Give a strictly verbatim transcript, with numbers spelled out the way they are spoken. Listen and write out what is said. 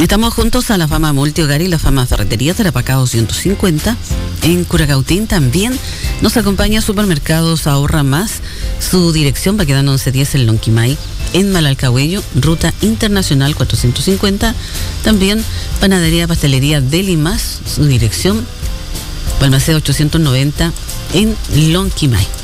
Estamos juntos a la Fama Multihogar y la Fama Ferretería Tarapacá ciento cincuenta. En Curacautín también nos acompaña Supermercados Ahorra Más. Su dirección va quedando once diez en Lonquimay. En Malalcahuello, Ruta Internacional cuatrocientos cincuenta. También Panadería Pastelería Delimas. Su dirección, Balmaceda ochocientos noventa en Lonquimay.